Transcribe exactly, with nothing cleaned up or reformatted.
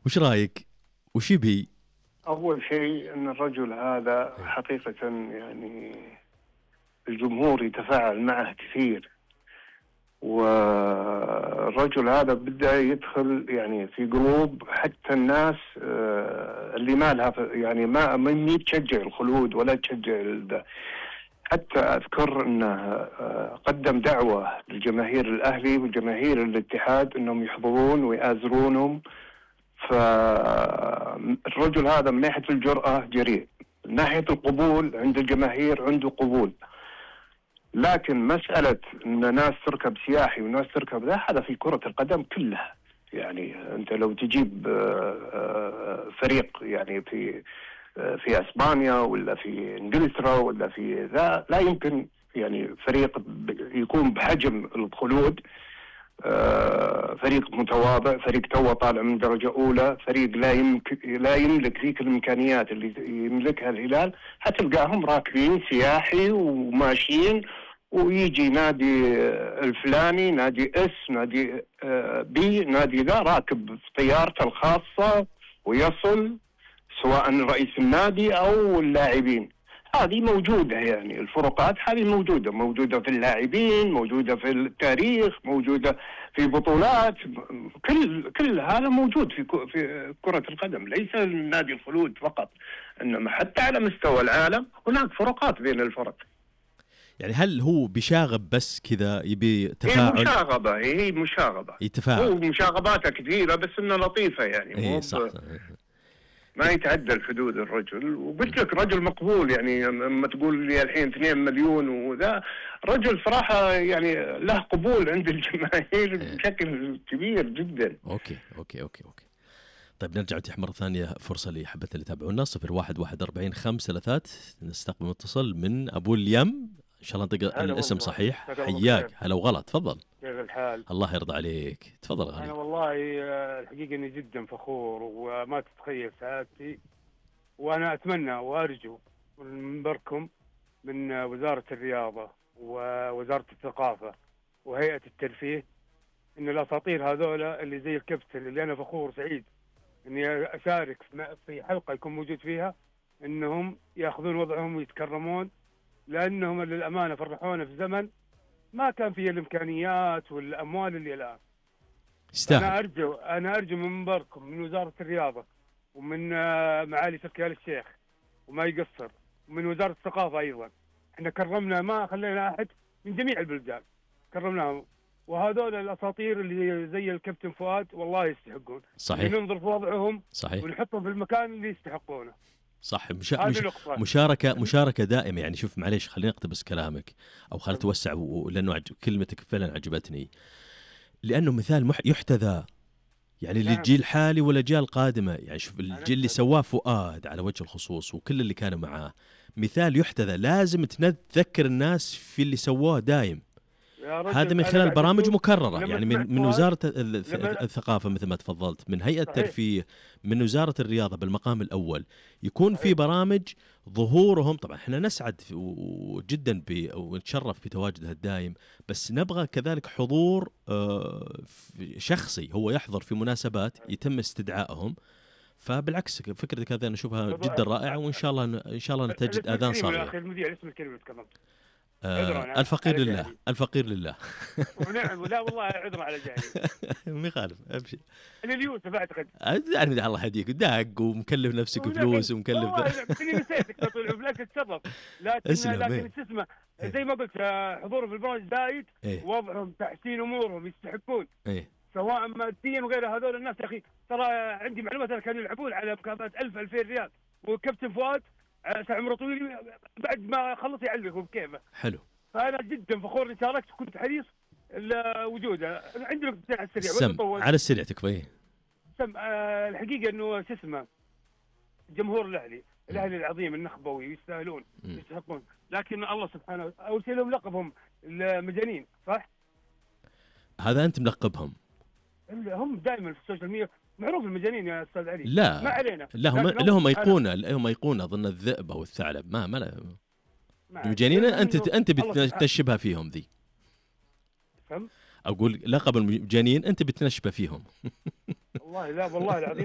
وش رايك؟ وش يبي؟ أول شيء أن الرجل هذا حقيقة يعني الجمهور يتفاعل معه كثير، والرجل هذا بدأ يدخل يعني في قلوب حتى الناس اللي ما لها يعني ما ما تشجع الخلود ولا تشجع ال- حتى أذكر أنه قدم دعوة لجماهير الأهلي وجماهير الاتحاد أنهم يحضرون ويآزرونهم. فالرجل هذا من ناحية الجرأة جريء، من ناحية القبول عند الجماهير عنده قبول، لكن مسألة أن ناس تركب سياحي وناس تركب ذا هذا في كرة القدم كلها. يعني أنت لو تجيب فريق يعني في في أسبانيا ولا في إنجلترا ولا في ذا، لا يمكن يعني فريق يكون بحجم الخلود، فريق متواضع، فريق تو طالع من درجة أولى، فريق لا يملك لا يملك ذيك الإمكانيات اللي يملكها الهلال، هتلقاهم راكبين سياحي وماشيين، ويجي نادي الفلاني، نادي اس، نادي بي، نادي ذا، راكب في طيارته الخاصة ويصل، سواء رئيس النادي أو اللاعبين. هذه موجودة، يعني الفروقات هذه موجودة موجودة في اللاعبين، موجودة في التاريخ، موجودة في بطولات، كل كل هذا موجود في في كرة القدم، ليس النادي الخلود فقط، إنما حتى على مستوى العالم هناك فروقات بين الفرق. يعني هل هو بيشاغب بس كذا يبي هي تفاعل؟ مشاغبة، هي مشاغبة، يتفاعل. هو مشاغباته كثيرة بس إنها لطيفة، يعني اي مو صح. ما يتعدى الحدود الرجل. وقلت لك رجل مقبول، يعني لما تقول لي الحين اثنين مليون وذا، رجل صراحة يعني له قبول عند الجماهير بشكل كبير جدا. اوكي اوكي اوكي اوكي طيب نرجع نتيح مرة ثانية، فرصة اللي حبت اللي يتابعونا. صفر واحد واحد أربعين خمسة ثلاثات نستقبل متصل من أبو اليم، إن شاء الله نطق الاسم صحيح. حياك، هلا وغلا، تفضل. كيف الحال؟ الله يرضى عليك، تفضل غالي. أنا والله الحقيقة إني جدا فخور وما تتخيل سعادتي، وأنا أتمنى وأرجو من منبركم من وزارة الرياضة ووزارة الثقافة وهيئة الترفيه إن الأساطير هذولا اللي زي الكابتن اللي أنا فخور سعيد إني أشارك في حلقة يكون موجود فيها، إنهم يأخذون وضعهم ويتكرمون، لأنهم للأمانة فرحونا في زمن ما كان فيه الإمكانيات والأموال اللي الآن. يستاهل. أنا أرجو أنا أرجو من منبركم من وزارة الرياضة ومن معالي تركي آل الشيخ وما يقصر، ومن وزارة الثقافة أيضا، إحنا كرمنا ما خلينا أحد من جميع البلدان كرمناهم، وهذول الأساطير اللي زي الكابتن فؤاد والله يستحقون. صحيح. ننظر في وضعهم صحيح. ونحطهم في المكان اللي يستحقونه. صح. مش... مش... مشاركة مشاركة دائمة. يعني شوف معليش خليني أقتبس كلامك أو خليني أتوسع و... لأنه عج... كلمتك فعلا عجبتني، لأنه مثال مح... يحتذى يعني للجيل الحالي والأجيال القادمة. يعني شوف الجيل اللي سواه فؤاد على وجه الخصوص وكل اللي كانوا معاه مثال يحتذى، لازم تذكر الناس في اللي سواه دايم. هذا من خلال برامج مكررة، يعني من من وزارة الثقافة مثل ما تفضلت، من هيئة الترفيه، من وزارة الرياضة بالمقام الأول، يكون في برامج ظهورهم. طبعا احنا نسعد جدا ونتشرف بتواجدها الدائم، بس نبغى كذلك حضور شخصي، هو يحضر في مناسبات يتم استدعائهم. فبالعكس فكرتك هذه انا اشوفها جدا رائعة، وان شاء الله ان شاء الله نتجد اذان صاغية. اخي المذيع اسم الكلمة تكلمت. آه الفقير لله جهلي. الفقير لله. لا والله عذر على جهلي. ما يخالف ابشر. انا اليوسف اعتقد. يعني الله يهديك، داق ومكلف نفسك فلوس ومكلف. والله نسيتك تطول بلاك تتصرف، لكن لكن شو اسمه زي ما قلت حضورهم في البرامج زايد، ايه؟ وضعهم تحسين امورهم يستحقون، ايه؟ سواء ماديا وغير. هذول الناس يا اخي ترى عندي معلومات كانوا يلعبون على مكافأة ألف ألفين ريال، وكابتن فؤاد عمره طويل بعد ما خلص يعلق بكيفه. حلو. فأنا جدا فخور إني شاركت، كنت حريص وجوده. عندي نقطتين على السريع. سم على السريع تكفي. سم آه الحقيقة إنه شو اسمه جمهور الأهلي، الأهلي العظيم النخبوي يستاهلون يستحقون، لكن الله سبحانه أول شيء لهم لقبهم المجانين، صح؟ هذا أنت ملقبهم. هم دائما في السوشيال ميديا معروف المجانين يا أستاذ علي. لا ما علينا. لهم لهم أيقونة لهم أيقونة أظن الذئب أو الثعلب. ما ما لا المجانين أنت أنت بتنشبها فيهم ذي. فهم؟ أقول لقب المجانين أنت بتنشبه فيهم. والله لا والله العظيم.